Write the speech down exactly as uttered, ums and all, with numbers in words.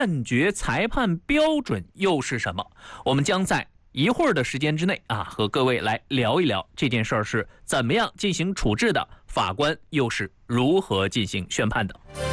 判决裁判标准又是什么？我们将在一会儿的时间之内啊，和各位来聊一聊这件事儿是怎么样进行处置的，法官又是如何进行宣判的。